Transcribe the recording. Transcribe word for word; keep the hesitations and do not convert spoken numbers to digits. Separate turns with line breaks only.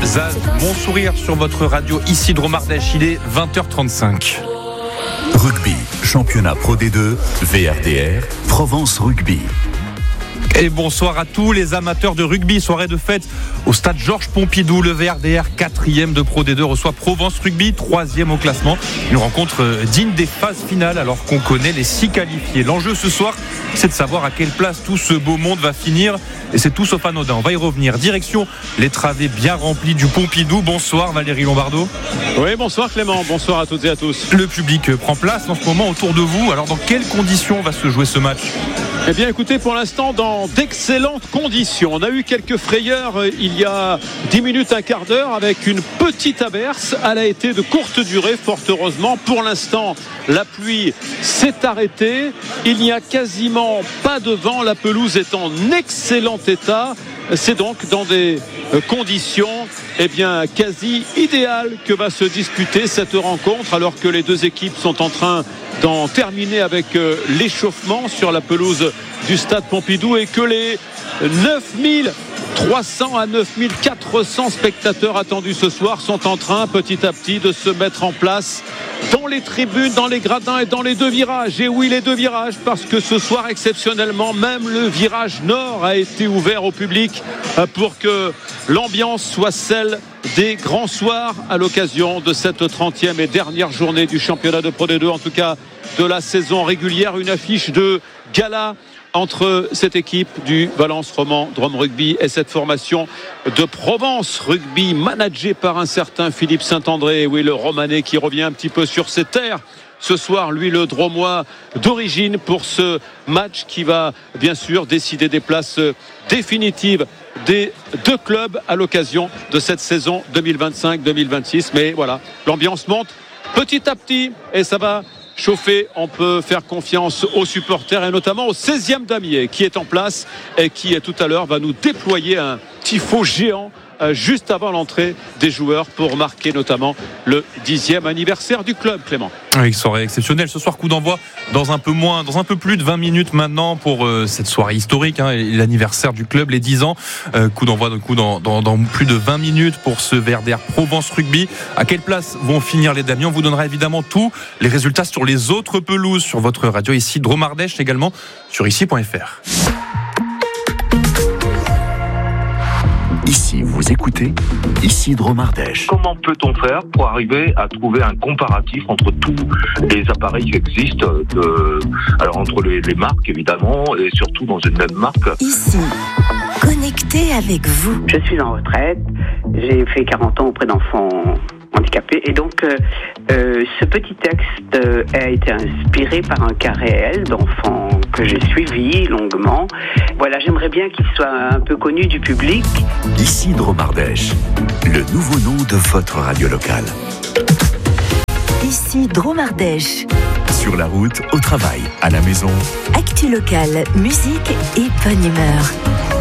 Zaz, mon sourire sur votre radio, ici de Romardèche, il est vingt heures trente-cinq.
Rugby, championnat Pro D deux, V R D R, Provence Rugby.
Et bonsoir à tous les amateurs de rugby. Soirée de fête au stade Georges Pompidou. Le V R D R, quatrième de Pro D deux, reçoit Provence Rugby, troisième au classement. Une rencontre digne des phases finales alors qu'on connaît les six qualifiés. L'enjeu ce soir, c'est de savoir à quelle place tout ce beau monde va finir. Et c'est tout sauf anodin. On va y revenir. Direction les travées bien remplies du Pompidou. Bonsoir Valérie Lombardo.
Oui, bonsoir Clément. Bonsoir à toutes et à tous.
Le public prend place en ce moment autour de vous. Alors dans quelles conditions va se jouer ce match ?
Eh bien écoutez, pour l'instant dans d'excellentes conditions. On a eu quelques frayeurs euh, il y a dix minutes, un quart d'heure avec une petite averse. Elle a été de courte durée, fort heureusement. Pour l'instant, la pluie s'est arrêtée. Il n'y a quasiment pas de vent. La pelouse est en excellent état. C'est donc dans des conditions eh bien, quasi idéales que va se disputer cette rencontre, alors que les deux équipes sont en train d'en terminer avec l'échauffement sur la pelouse du stade Pompidou et que les neuf mille trois cents à neuf mille quatre cents spectateurs attendus ce soir sont en train petit à petit de se mettre en place dans les tribunes, dans les gradins et dans les deux virages. Et oui, les deux virages, parce que ce soir exceptionnellement, même le virage nord a été ouvert au public pour que l'ambiance soit celle des grands soirs à l'occasion de cette trentième et dernière journée du championnat de Pro D deux, en tout cas de la saison régulière. Une affiche de gala entre cette équipe du Valence Roman Drôme Rugby et cette formation de Provence Rugby managée par un certain Philippe Saint-André. Oui, le Romanais qui revient un petit peu sur ses terres ce soir, lui le Dromois d'origine, pour ce match qui va bien sûr décider des places définitives des deux clubs à l'occasion de cette saison deux mille vingt-cinq deux mille vingt-six. Mais voilà, l'ambiance monte petit à petit et ça va chauffer. On peut faire confiance aux supporters et notamment au seizième damier qui est en place et qui tout à l'heure va nous déployer un tifo géant juste avant l'entrée des joueurs pour marquer notamment le dixième anniversaire du club, Clément.
Oui, soirée exceptionnelle. Ce soir, coup d'envoi dans un peu moins, dans un peu plus de vingt minutes maintenant pour euh, cette soirée historique, hein, l'anniversaire du club, les dix ans. Euh, coup d'envoi, coup dans, dans, dans plus de vingt minutes pour ce V R D R Provence Rugby. À quelle place vont finir les Damiens ? On vous donnera évidemment tous les résultats sur les autres pelouses sur votre radio ici de Romardèche, également sur ici point f r.
Ici, vous écoutez Ici de Romardèche.
Comment peut-on faire pour arriver à trouver un comparatif entre tous les appareils qui existent, de, alors entre les, les marques évidemment, et surtout dans une même marque.
Ici, connecté avec vous.
Je suis en retraite, j'ai fait quarante ans auprès d'enfants handicapés et donc euh, euh, ce petit texte euh, a été inspiré par un cas réel d'enfants que j'ai suivi longuement. Voilà, j'aimerais bien qu'il soit un peu connu du public.
Ici de Romardèche, le nouveau nom de votre radio locale.
Ici Dromardèche.
Sur la route, au travail, à la maison.
Actu locale, musique et bonne humeur.